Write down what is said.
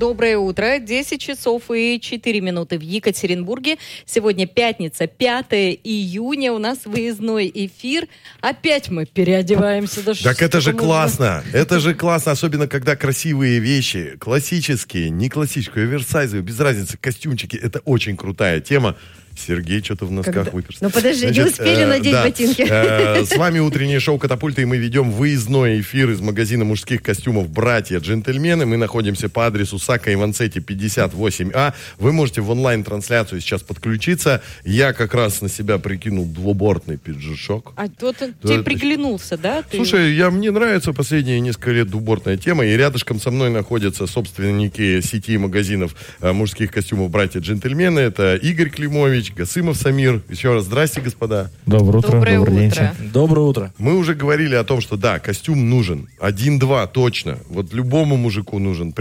Доброе утро. 10 часов и 4 минуты в Екатеринбурге. Сегодня пятница, 5 июня. У нас выездной эфир. Опять мы переодеваемся. Так это же классно. Это же классно. Особенно, когда красивые вещи, классические, не классические, оверсайзовые, без разницы, костюмчики. Это очень крутая тема. Сергей что-то в носках выперся. Ну подожди, не успели надеть ботинки. С вами утреннее шоу «Катапульта», и мы ведем выездной эфир из магазина мужских костюмов «Братья-джентльмены». Мы находимся по адресу Сака Иванцетти, 58А. Вы можете в онлайн-трансляцию сейчас подключиться. Я как раз на себя прикинул двубортный пиджачок. А тот тебе приглянулся, да? Слушай, мне нравится последние несколько лет двубортная тема, и рядышком со мной находятся собственники сети магазинов мужских костюмов «Братья-джентльмены». Это Игорь Климович, Гасымов Самир. Еще раз здрасте, господа. Доброе утро. Добрый вечер. Доброе утро. Мы уже говорили о том, что да, костюм нужен. 1-2 точно. Вот любому мужику нужен.